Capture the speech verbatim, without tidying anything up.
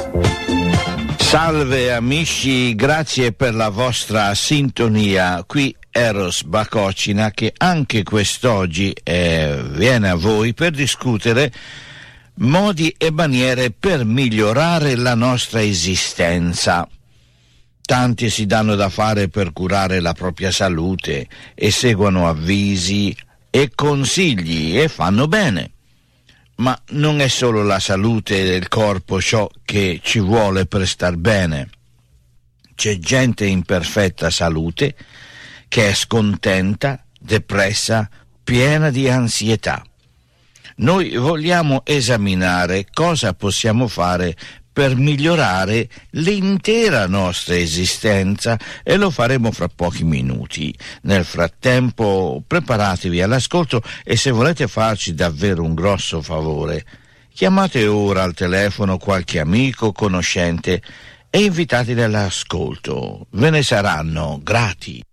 Salve amici, grazie per la vostra sintonia. Qui Eros Bacocina che anche quest'oggi eh, viene a voi per discutere modi e maniere per migliorare la nostra esistenza. Tanti si danno da fare per curare la propria salute e seguono avvisi e consigli e fanno bene. Ma non è solo la salute del corpo ciò che ci vuole per star bene. C'è gente in perfetta salute che è scontenta, depressa, piena di ansietà. Noi vogliamo esaminare cosa possiamo fare per migliorare l'intera nostra esistenza e lo faremo fra pochi minuti. Nel frattempo preparatevi all'ascolto e se volete farci davvero un grosso favore, chiamate ora al telefono qualche amico, conoscente e invitateli all'ascolto. Ve ne saranno grati.